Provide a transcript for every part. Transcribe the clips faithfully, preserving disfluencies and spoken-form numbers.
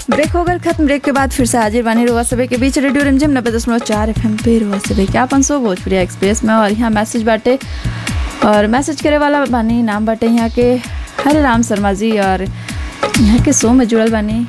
Break हो गल खत्म। ब्रेक के बाद फिर से हाजिर बानी रुआ सभे के बीच रेडियो रिमझिम नब्बे दशमलव चार एफ एम पे रुआ सभे के आपन सो भोजपुरी एक्सप्रेस में। और यहाँ मैसेज बाटे और मैसेज करे वाला बानी नाम बाटे यहाँ के हरे राम शर्मा जी और यहाँ के शो में जुड़ल बानी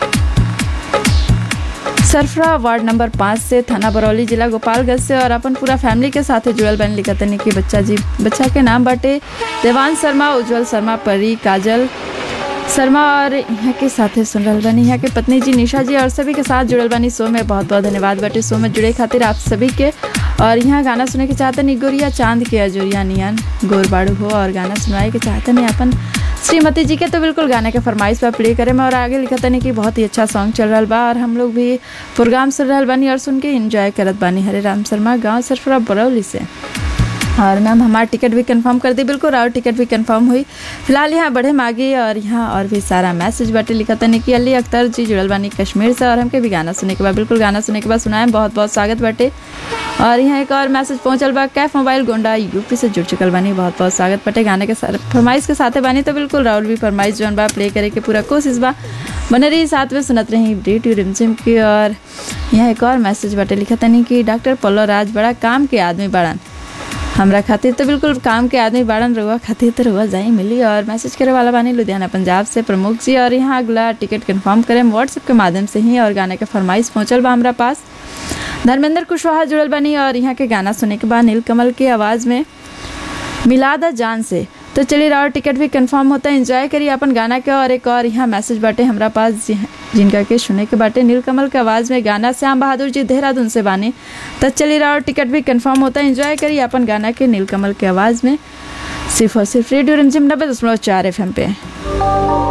सरफरा वार्ड नंबर पाँच से थाना बरौली जिला गोपालगंज से और अपन पूरा फैमिली के साथ जुड़ल बानी। लिखतनी कि बच्चा जी बच्चा के नाम बाटे देवांश शर्मा, उज्जवल शर्मा, परी, काजल शर्मा और यहाँ के साथ सुन रहल बानी यहाँ के पत्नी जी निशा जी और सभी के साथ जुड़ल बानी शो में। बहुत बहुत धन्यवाद बाटे शो में जुड़े खातिर आप सभी के। और यहाँ गाना सुने के चाहते नहीं गोरिया चांद के अजोरिया नियन गोर बाड़ू हो और गाना सुनवाए के चाहते नहीं अपन श्रीमती जी के तो बिल्कुल गाने के फरमाइश पर प्ले करें में। और आगे लिखता नहीं कि बहुत ही अच्छा सॉन्ग चल रहा बा और हम लोग भी प्रोग्राम सुन रहल बानी और सुन के एंजॉय करत बानी। हरे राम शर्मा गाँव सरफरा बरौली से। और मैम हमारा टिकट भी कंफर्म कर दी, बिल्कुल और टिकट भी कंफर्म हुई। फिलहाल यहाँ बढ़े मांगी और यहाँ और भी सारा मैसेज बाटे लिखा नहीं कि अली अख्तर जी जुड़ल बानी कश्मीर से और हमके भी गाना सुने के बाद बिल्कुल गाना सुने के बाद सुनाए बहुत बहुत स्वागत बाटे। और यहाँ एक और मैसेज पहुँचल बा कैफ मोबाइल गोंडा यूपी से जुड़ चुकल बानी, बहुत बहुत स्वागत बाटे गाने के फरमाइश के साथ बानी। तो बिल्कुल राहुल भी फरमाइश जौन बा प्ले करे के पूरा कोशिश बा बने रही साथ में सुनत रही रेडियो रिमझिम की। और यहाँ एक और मैसेज बाटे लिखा नहीं कि डॉक्टर पल्लव राज बड़ा काम के आदमी बाड़न हमरा खातिर तो बिल्कुल काम के आदमी बाड़न रुआ खातिर तो रुआ जाई मिली। और मैसेज करे वाला बानी लुधियाना पंजाब से प्रमुख जी और यहाँ अगला टिकट कंफर्म करें व्हाट्सएप के माध्यम से ही। और गाने के फरमाइश पहुँचल बा हमारा पास धर्मेंद्र कुशवाहा जुड़ल बानी और यहाँ के गाना सुने के बाद नीलकमल की आवाज़ में मिलादा जान से। तो चलिए और टिकट भी कंफर्म होता है, एंजॉय करिए अपन गाना के। और एक और यहाँ मैसेज बाटे हमारा पास जिनका के सुने के बाटे नीलकमल के आवाज़ में गाना श्याम बहादुर जी देहरादून से बानी। तो चलिए और टिकट भी कंफर्म होता है, एंजॉय करिए अपन गाना के नीलकमल के आवाज़ में सिर्फ और सिर्फ रेडियो रिमझिम नब्बे दशमलव चार एफ एम पे।